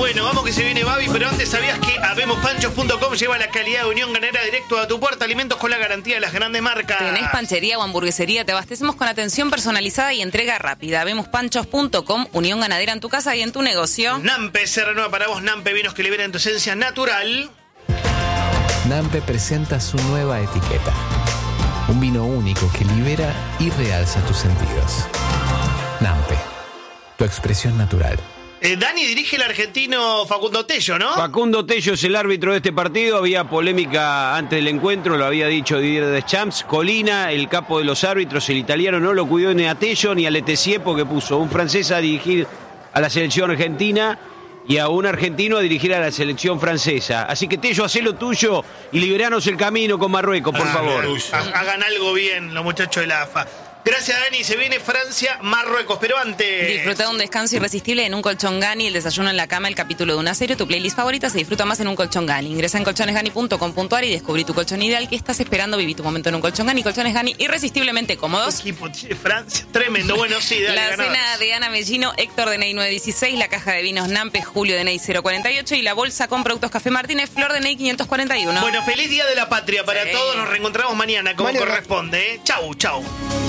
Bueno, vamos que se viene Babi, pero antes sabías que habemospanchos.com lleva la calidad de Unión Ganadera directo a tu puerta, alimentos con la garantía de las grandes marcas. ¿Tenés panchería o hamburguesería? Te abastecemos con atención personalizada y entrega rápida. Habemospanchos.com, Unión Ganadera en tu casa y en tu negocio. Nampe se renueva para vos, Nampe, vinos que liberan tu esencia natural. Nampe presenta su nueva etiqueta. Un vino único que libera y realza tus sentidos. Nampe, tu expresión natural. Dani dirige el argentino Facundo Tello, ¿no? Facundo Tello es el árbitro de este partido. Había polémica antes del encuentro, lo había dicho Didier Deschamps. Colina, el capo de los árbitros, el italiano, no lo cuidó ni a Tello ni a Letessier porque puso un francés a dirigir a la selección argentina y a un argentino a dirigir a la selección francesa. Así que Tello, hacé lo tuyo y liberanos el camino con Marruecos, por favor. Hagan algo bien los muchachos de la AFA. Gracias, Dani. Se viene Francia, Marruecos. Pero antes... Disfruta de un descanso irresistible en un colchón Gani, el desayuno en la cama, el capítulo de una serie, tu playlist favorita se disfruta más en un colchón Gani. Ingresa en colchonesgani.com.ar y descubrí tu colchón ideal. ¿Qué estás esperando? Viví tu momento en un colchón Gani. Colchones Gani irresistiblemente cómodos. Equipo de Francia, tremendo. Bueno, sí, dale, La ganadores. cena de Ana Mellino, Héctor de Ney 916, la caja de vinos Nampe, Julio de Ney 048 y la bolsa con productos Café Martínez, Flor de Ney 541. Bueno, feliz Día de la Patria para Sí. todos. Nos reencontramos mañana como Mañana. corresponde. Chau, chau.